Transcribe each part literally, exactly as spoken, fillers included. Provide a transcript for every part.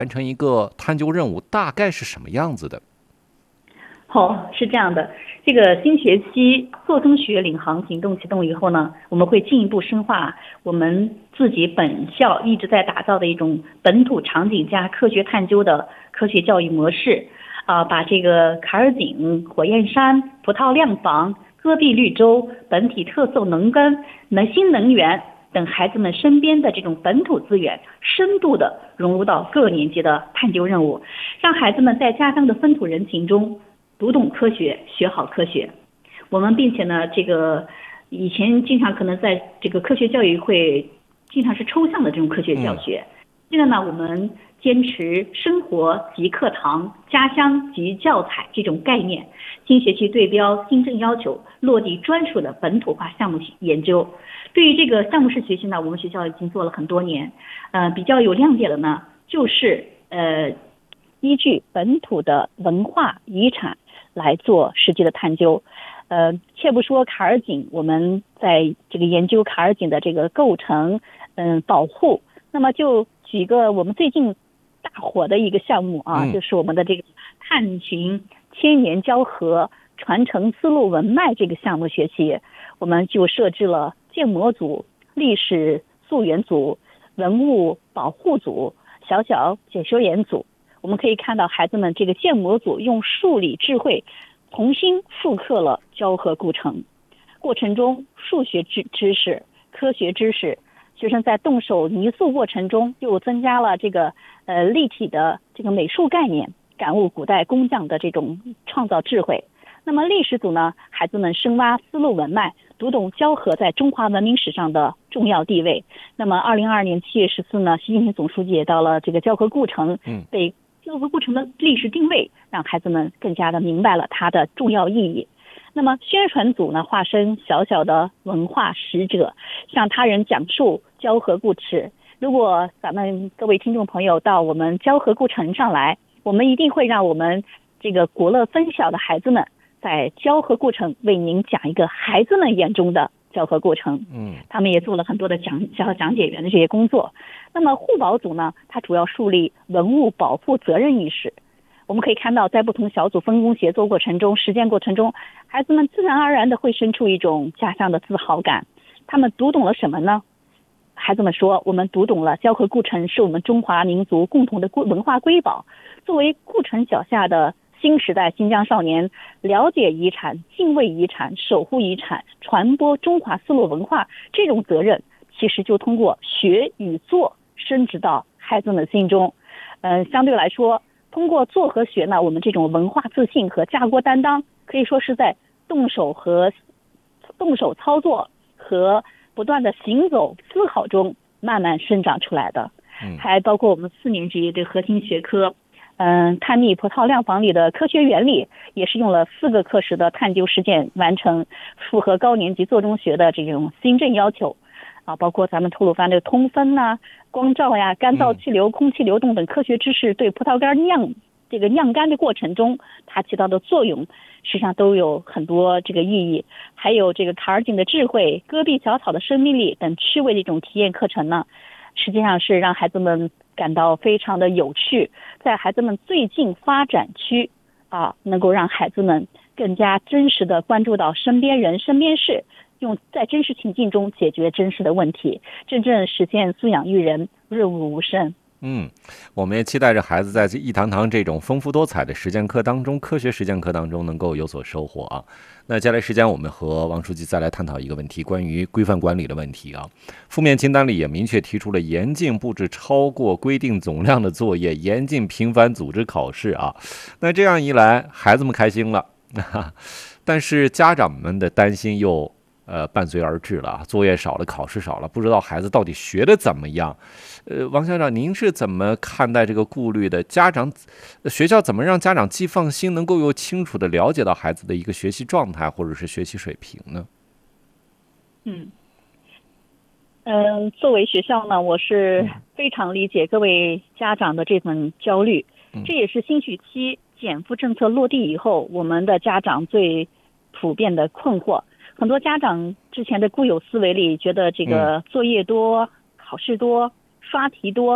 完成一个探究任务大概是什么样子的？ 好，是这样的，这个新学期做中学领航行动启动以后呢，我们会进一步深化我们自己本校一直在打造的一种本土场景加科学探究的科学教育模式，啊，把这个卡尔井、火焰山、葡萄酿房、戈壁绿洲、本体特色农耕、能新能源等孩子们身边的这种本土资源，深度的融入到各年级的探究任务，让孩子们在家乡的风土人情中读懂科学，学好科学。我们并且呢，这个以前经常可能在这个科学教育会经常是抽象的这种科学教学，现在呢，我们坚持生活即课堂、家乡即教材这种概念，新学期对标新政要求，落地专属的本土化项目研究。对于这个项目式学习呢，我们学校已经做了很多年，呃，比较有亮点的呢，就是呃，依据本土的文化遗产来做实际的探究。呃，且不说卡尔井，我们在这个研究卡尔井的这个构成，嗯，保护。那么就举个我们最近大火的一个项目啊， 嗯、 就是我们的这个探寻千年交合、传承丝路文脉这个项目学习，我们就设置了建模组、历史溯源组、文物保护组、小小解说员组。我们可以看到孩子们这个建模组用数理智慧重新复刻了交合过程，过程中数学知知识、科学知识，学生在动手泥塑过程中又增加了这个呃立体的这个美术概念，感悟古代工匠的这种创造智慧。那么历史组呢，孩子们深挖丝路文脉，读懂交合在中华文明史上的重要地位。那么二零二二年七月十四呢，习近平总书记也到了这个交合故城， 嗯， 被交合故城的历史定位，让孩子们更加的明白了它的重要意义。那么宣传组呢，化身小小的文化使者，向他人讲述交合故事。如果咱们各位听众朋友到我们交合故城上来，我们一定会让我们这个国乐分校的孩子们在交合故城为您讲一个孩子们眼中的交合过程。 嗯， 他们也做了很多的讲小讲解员的这些工作。那么护保组呢，它主要树立文物保护责任意识。我们可以看到，在不同小组分工协作过程中，实践过程中，孩子们自然而然的会生出一种家乡的自豪感。他们读懂了什么呢？孩子们说，我们读懂了交合故城是我们中华民族共同的文化瑰宝。作为故城脚下的新时代新疆少年，了解遗产、敬畏遗产、守护遗产、传播中华丝路文化，这种责任其实就通过学与做深植到孩子们心中。嗯、呃，相对来说，通过做和学呢，我们这种文化自信和家国担当，可以说是在动手和动手操作和不断的行走思考中慢慢生长出来的。还包括我们四年级的核心学科，嗯，探秘葡萄酿房里的科学原理，也是用了四个课时的探究实践完成，符合高年级做中学的这种新政要求。啊，包括咱们吐鲁番的通风呐、啊、光照呀、干燥气流、空气流动等科学知识，对葡萄干酿这个酿干的过程中，它起到的作用，实际上都有很多这个意义。还有这个卡尔井的智慧、戈壁小草的生命力等趣味的一种体验课程呢，实际上是让孩子们感到非常的有趣，在孩子们最近发展区啊，能够让孩子们更加真实的关注到身边人、身边事。用在真实情境中解决真实的问题，真正实现素养育人，润物无声。 嗯，我们也期待着孩子在这一堂堂这种丰富多彩的实践课当中，科学实践课当中能够有所收获啊。那接下来时间，我们和王书记再来探讨一个问题，关于规范管理的问题啊。负面清单里也明确提出了严禁布置超过规定总量的作业，严禁频繁组织考试啊。那这样一来，孩子们开心了，但是家长们的担心又呃，伴随而至了，作业少了，考试少了，不知道孩子到底学得怎么样。呃，王校长，您是怎么看待这个顾虑的？家长、学校怎么让家长既放心，能够又清楚地了解到孩子的一个学习状态或者是学习水平呢？ 嗯，嗯、呃，作为学校呢，我是非常理解各位家长的这份焦虑， 嗯、 这也是新学期减负政策落地以后，我们的家长最普遍的困惑。很多家长之前的固有思维里觉得这个作业多、嗯、考试多、刷题多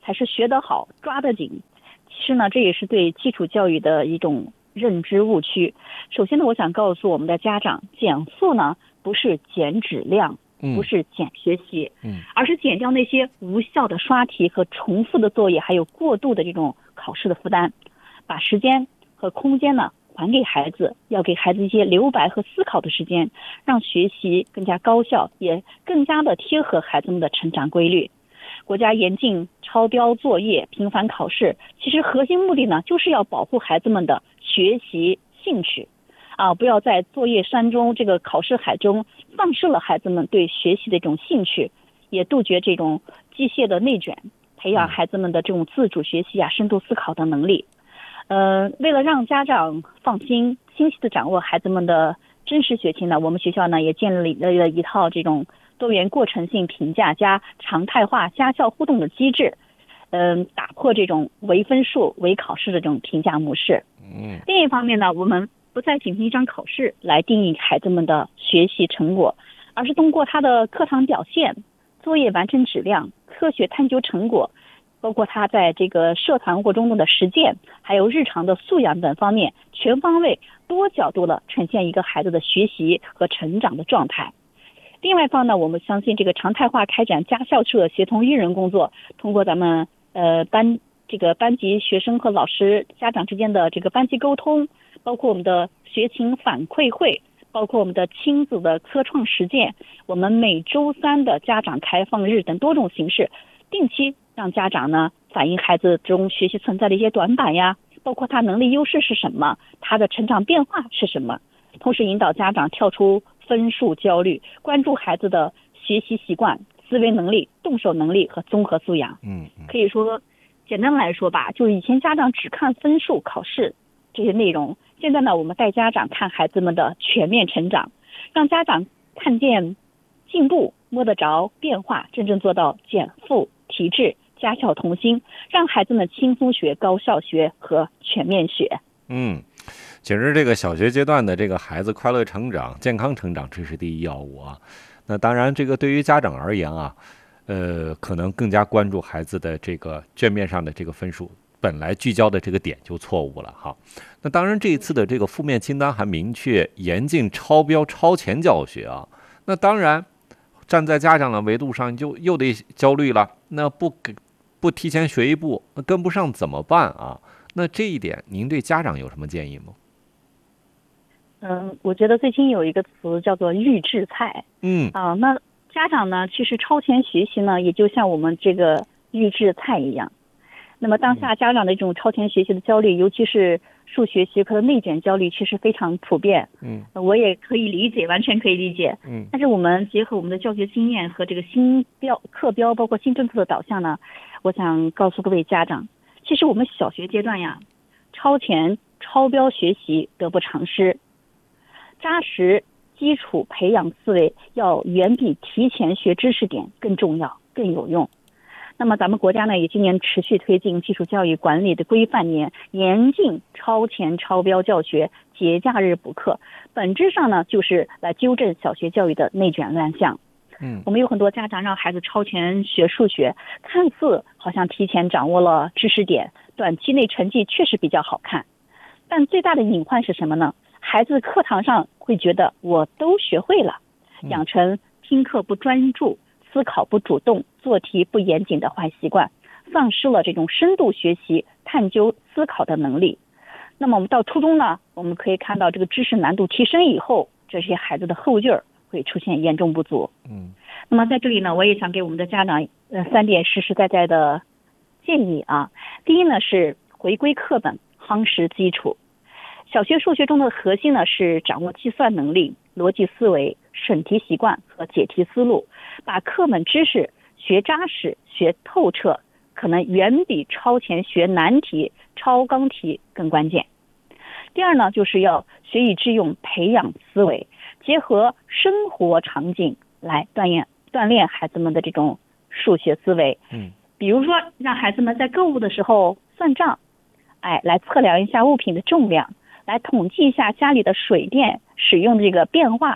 还是学得好、抓得紧？其实呢，这也是对基础教育的一种认知误区。首先呢，我想告诉我们的家长，减负呢不是减质量，不是减学习，嗯，而是减掉那些无效的刷题和重复的作业，还有过度的这种考试的负担，把时间和空间呢还给孩子，要给孩子一些留白和思考的时间，让学习更加高效，也更加的贴合孩子们的成长规律。国家严禁超标作业、频繁考试，其实核心目的呢，就是要保护孩子们的学习兴趣，啊，不要在作业山中、这个考试海中丧失了孩子们对学习的一种兴趣，也杜绝这种机械的内卷，培养孩子们的这种自主学习啊、深度思考的能力。呃，为了让家长放心、清晰地掌握孩子们的真实学习呢，我们学校呢也建立了一套这种多元过程性评价加常态化家校互动的机制，嗯、呃，打破这种唯分数、唯考试的这种评价模式。嗯。另一方面呢，我们不再仅凭一张考试来定义孩子们的学习成果，而是通过他的课堂表现、作业完成质量、科学探究成果，包括他在这个社团活动中的实践，还有日常的素养等方面，全方位、多角度的呈现一个孩子的学习和成长的状态。另外一方呢，我们相信这个常态化开展家校社协同育人工作，通过咱们呃班这个班级学生和老师、家长之间的这个班级沟通，包括我们的学情反馈会，包括我们的亲子的科创实践，我们每周三的家长开放日等多种形式，定期让家长呢反映孩子中学习存在的一些短板呀，包括他能力优势是什么，他的成长变化是什么，同时引导家长跳出分数焦虑，关注孩子的学习习惯、思维能力、动手能力和综合素养。嗯，可以说简单来说吧，就是以前家长只看分数考试这些内容，现在呢我们带家长看孩子们的全面成长，让家长看见进步，摸得着变化，真正做到减负提质，家校同心，让孩子们轻松学、高效学和全面学。 嗯，其实这个小学阶段的这个孩子快乐成长、健康成长，这是第一要务啊。那当然，这个对于家长而言啊，呃，可能更加关注孩子的这个卷面上的这个分数，本来聚焦的这个点就错误了哈。那当然，这一次的这个负面清单还明确严禁超标、超前教学啊。那当然，站在家长的维度上，就又得焦虑了。那不给不提前学一步，那跟不上怎么办啊？那这一点，您对家长有什么建议吗？ 嗯，我觉得最近有一个词叫做预制菜。嗯啊，那家长呢，其实超前学习呢，也就像我们这个预制菜一样。那么当下家长的这种超前学习的焦虑，尤其是数学学科的内卷焦虑，其实非常普遍。嗯，我也可以理解，完全可以理解。嗯，但是我们结合我们的教学经验和这个新标课标，包括新政策的导向呢，我想告诉各位家长，其实我们小学阶段呀，超前超标学习得不偿失，扎实基础培养思维要远比提前学知识点更重要、更有用。那么咱们国家呢，也今年持续推进基础教育管理的规范年，严禁超前超标教学、节假日补课，本质上呢，就是来纠正小学教育的内卷乱象。嗯，我们有很多家长让孩子超前学数学，看似好像提前掌握了知识点，短期内成绩确实比较好看，但最大的隐患是什么呢？孩子课堂上会觉得我都学会了，养成听课不专注、思考不主动、做题不严谨的坏习惯，丧失了这种深度学习、探究、思考的能力。那么我们到初中呢，我们可以看到这个知识难度提升以后，这些孩子的后劲儿会出现严重不足。嗯，那么在这里呢，我也想给我们的家长呃三点实实在在的建议啊。第一呢是回归课本，夯实基础。小学数学中的核心呢是掌握计算能力、逻辑思维、审题习惯和解题思路，把课本知识学扎实、学透彻，可能远比超前学难题、超纲题更关键。第二呢，就是要学以致用，培养思维，结合生活场景来锻炼锻炼孩子们的这种数学思维。嗯，比如说让孩子们在购物的时候算账，哎，来测量一下物品的重量，来统计一下家里的水电使用的这个变化，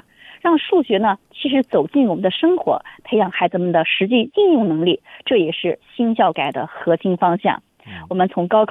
让数学呢其实走进我们的生活，培养孩子们的实际应用能力，这也是新教改的核心方向。我们从高考